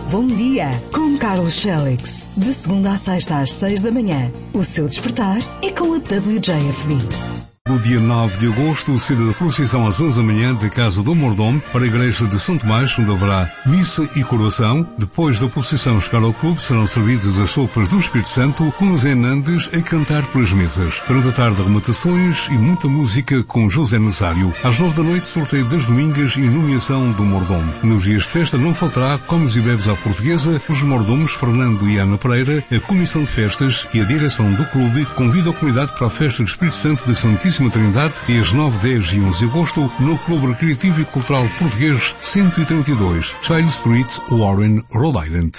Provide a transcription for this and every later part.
Bom dia, com Carlos Félix. De segunda a sexta às 6 da manhã. O seu despertar é com a WJFD. No dia 9 de agosto, saída da procissão às 11 da manhã da Casa do Mordomo para a Igreja de São Tomás, onde haverá missa e coroação. Depois da procissão chegar ao clube, serão servidas as sopas do Espírito Santo, com José Nandes a cantar pelas mesas. Durante a tarde, arrematações e muita música com José Nazário. Às 9 da noite, sorteio das domingas e nomeação do Mordomo. Nos dias de festa não faltará comes e bebes à portuguesa. Os mordomos Fernando e Ana Pereira, a Comissão de Festas e a direção do clube convidam a comunidade para a festa do Espírito Santo da Santíssima Trindade e às 9, 10 e 11 de agosto no Clube Recreativo e Cultural Português 132, Child Street, Warren, Rhode Island.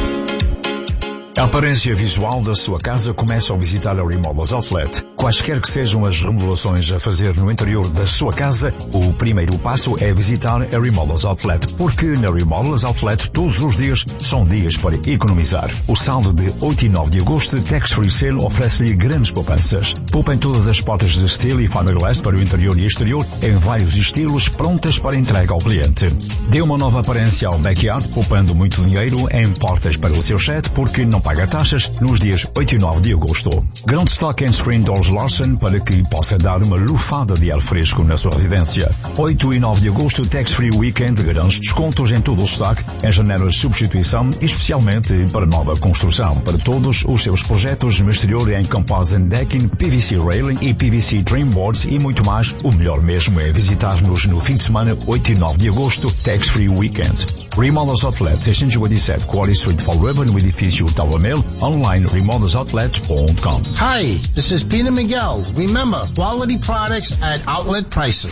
A aparência visual da sua casa começa ao visitar a Remodels Outlet. Quaisquer que sejam as remodelações a fazer no interior da sua casa, o primeiro passo é visitar a Remodels Outlet, porque na Remodels Outlet todos os dias são dias para economizar. O saldo de 8 e 9 de agosto, Tax Free Sale, oferece-lhe grandes poupanças. Poupem todas as portas de steel e fiberglass para o interior e exterior em vários estilos, prontas para entrega ao cliente. Dê uma nova aparência ao backyard, poupando muito dinheiro em portas para o seu shed, porque não paga taxas nos dias 8 e 9 de agosto. Grande stock em Screen Doors Larson para que possa dar uma lufada de ar fresco na sua residência. 8 e 9 de agosto, Tax Free Weekend, grandes descontos em todo o stock, em janeiro de substituição e especialmente para nova construção. Para todos os seus projetos no exterior em composite decking, PVC railing e PVC trim boards e muito mais, o melhor mesmo é visitar-nos no fim de semana 8 e 9 de agosto, Tax Free Weekend. Remodels Outlet, 687 Quarry Street, Fall River, no edifício Tower Mill, online remodelsoutlet.com. Hi, this is Peter Miguel. Remember, quality products at outlet prices.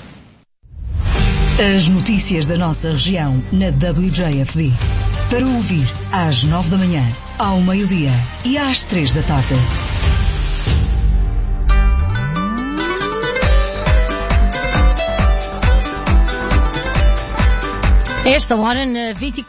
As notícias da nossa região na WJFD. Para ouvir às 9 da manhã, ao meio-dia e às 3 da tarde. Esta hora, na 24